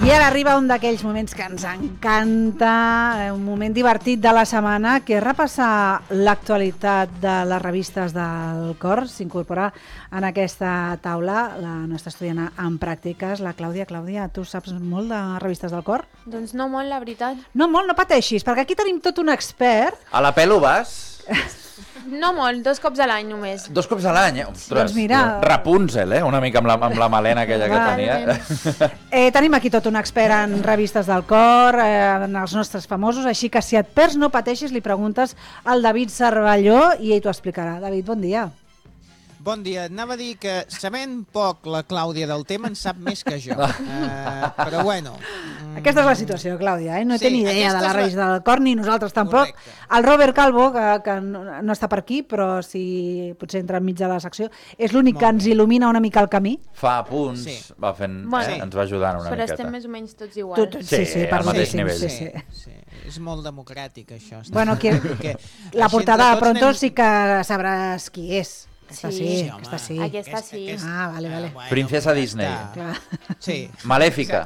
I ara arriba un d'aquells moments que ens encanta, un moment divertit de la setmana, que és repassar l'actualitat de les revistes del cor. S'incorpora en aquesta taula la nostra estudiant en pràctiques, la Clàudia. Clàudia, tu saps molt de revistes del cor? Doncs no molt, la veritat. No molt, no pateixis, perquè aquí tenim tot un expert. A la pelo vas? No molt, 2 cops a l'any només. 2 cops a l'any? Ostres, Doncs mira... Rapunzel, una mica amb la melena aquella que tenia. Tenim aquí tot un expert en revistes del cor, en els nostres famosos, així que si et perds no pateixis, li preguntes al David Cervelló i ell t'ho explicarà. David, bon dia. Bon dia. Anava a dir que sabent poc la Clàudia del tema en sap més que jo. Però bueno... Aquesta és la situació, Clàudia, no té ni idea de la revista del cor, ni nosaltres tampoc. Correcte. El Robert Calvo, que no està per aquí, però si potser entra enmig de la secció, és l'únic que ens il·lumina una mica el camí. Fa apunts, va fent, ens va ajudant una però miqueta. Però estem més o menys tots iguals. Sí, al mateix nivell. Sí. És molt democràtic, això. Bueno, la portada de Pronto sí que sabràs qui és. Aquesta sí. Aquesta sí. Ah, vale. Bueno, Princesa Disney. Sí. Malèfica.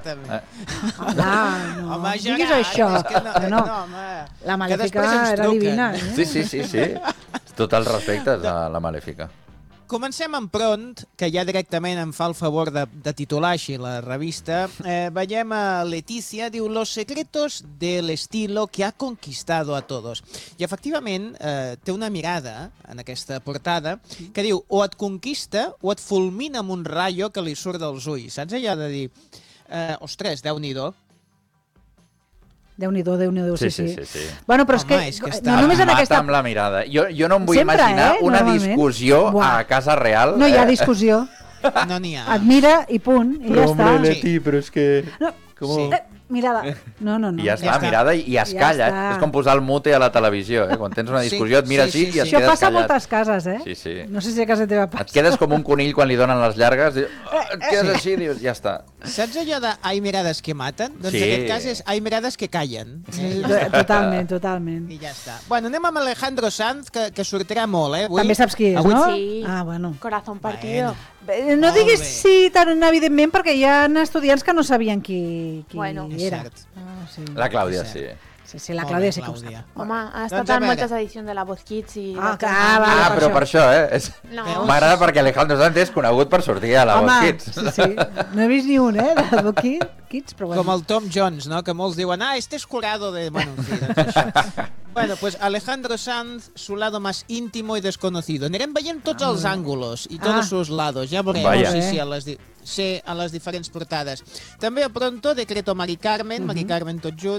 No diguis això. No. La Malèfica era divina. Sí. Tot el respecte a la Malèfica. Comencem en Pront, que ja directament em fa el favor de titular així la revista. Veiem a Leticia, diu Los secretos del estilo que ha conquistado a todos. I efectivament té una mirada en aquesta portada que diu o et conquista o et fulmina amb un rayo que li surt dels ulls. Saps allò de dir, ostres, Déu-n'hi-do. Déu-n'hi-do, sí. Bueno, però és que no només en aquesta... amb la mirada. Jo no em vull Sempre, imaginar una normalment. Discussió a casa real. No hi ha discussió. No n'hi ha. Et mira i punt, i ja està. Leti, però és que... Mirada. No. I ja està, mirada i es calla. És com posar el mute a la televisió. Quan tens una discussió et mira així i et quedes callat. Això passa a moltes cases, Sí. No sé si a casa teva passa. Et quedes com un conill quan li donen les llargues. Et quedes així i dius, ja està. Saps allò de hay mirades que maten? Doncs en aquest cas és hay mirades que callen. Totalment. I ja està. Bueno, anem amb Alejandro Sanz, que sortirà molt, Avui... També saps qui és, no? Sí. Ah, bueno. Corazón partido. No diguis sí tan evidentment, perquè hi ha estudiants que no sabien qui era. Sí. La Clàudia, sí. Sí, la Clàudia sí que ho sap. Home, ha estat en moltes edicions de la Voz Kids i... Però per això, M'agrada perquè Alejandro Sanz és conegut per sortir a la Voz Kids. Sí. No he vist ni un, de la Voz Kids, però bueno. Com el Tom Jones, no? Que molts diuen, este es curado de... Bueno, en fi, doncs això. Bueno, pues Alejandro Sanz, su lado más íntimo y desconocido. Anirem veient tots els ángulos i tots sus lados. Ja veurem a les diferents portades. També a Pronto, Decreto Mari Carmen tot junt.